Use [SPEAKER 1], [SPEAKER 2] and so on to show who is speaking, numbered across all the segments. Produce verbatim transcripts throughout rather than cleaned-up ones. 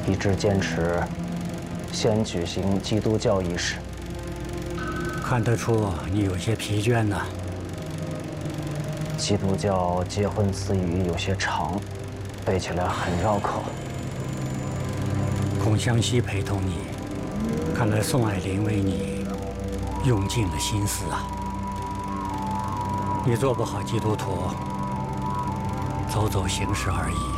[SPEAKER 1] 一直坚持先举行基督教仪式。
[SPEAKER 2] 看得出你有些疲倦呢。
[SPEAKER 1] 基督教结婚词语有些长，背起来很绕口。
[SPEAKER 2] 孔祥熙陪同你，看来宋霭龄为你用尽了心思啊。你做不好基督徒，走走形式而已。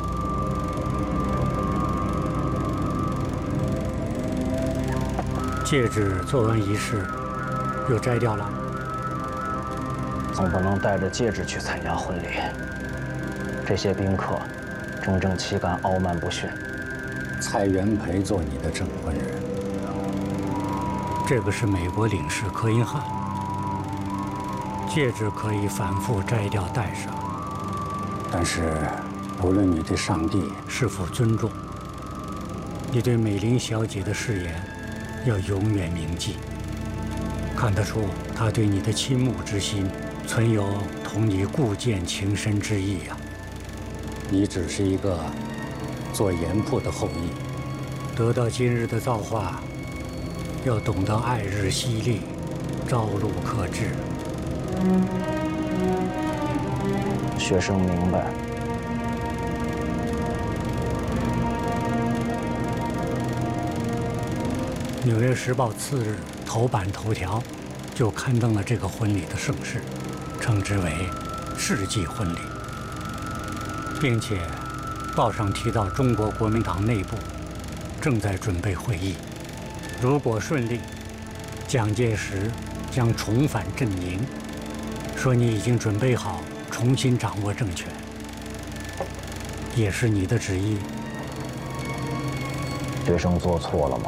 [SPEAKER 2] 戒指做完仪式，又摘掉了。
[SPEAKER 1] 总不能带着戒指去参加婚礼。这些宾客整整岂敢傲慢不逊。
[SPEAKER 2] 蔡元培做你的证婚人，这个是美国领事柯英汉。戒指可以反复摘掉戴上，但是无论你对上帝是否尊重，你对美玲小姐的誓言要永远铭记。看得出他对你的倾慕之心存有同你故剑情深之意呀、啊。你只是一个做盐铺的后裔，得到今日的造化，要懂得爱日惜力，朝露克制。
[SPEAKER 1] 学生明白。
[SPEAKER 2] 《纽约时报》次日头版头条就刊登了这个婚礼的盛事，称之为“世纪婚礼”，并且报上提到中国国民党内部正在准备会议，如果顺利，蒋介石将重返阵营，说你已经准备好重新掌握政权，也是你的旨意。
[SPEAKER 1] 学生做错了吗？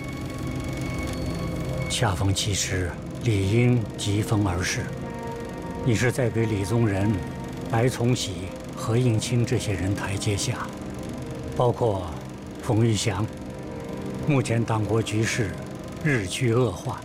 [SPEAKER 2] 恰逢其时，理应疾风而逝。你是在给李宗仁、白崇禧、何应钦这些人台阶下，包括冯玉祥。目前党国局势日趋恶化，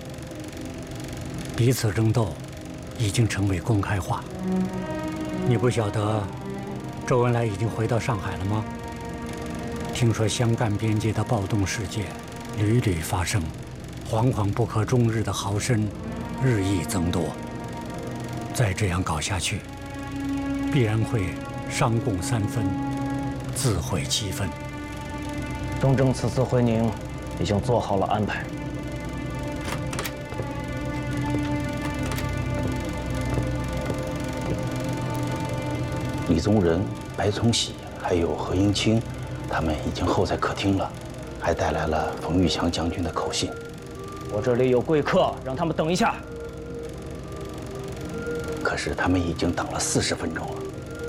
[SPEAKER 2] 彼此争斗已经成为公开化。你不晓得周恩来已经回到上海了吗？听说湘赣边界的暴动事件屡屡发生，惶惶不可终日的豪绅日益增多。再这样搞下去，必然会商共三分，自毁七分。
[SPEAKER 1] 东征此次回宁已经做好了安排。
[SPEAKER 3] 李宗仁、白崇禧还有何应钦，他们已经候在客厅了，还带来了冯玉祥将军的口信。
[SPEAKER 1] 我这里有贵客，让他们等一下。
[SPEAKER 3] 可是他们已经等了四十分钟了。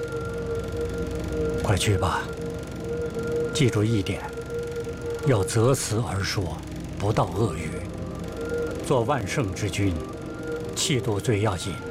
[SPEAKER 2] 快去吧，记住一点，要择词而说，不道恶语。做万圣之君，气度最要紧。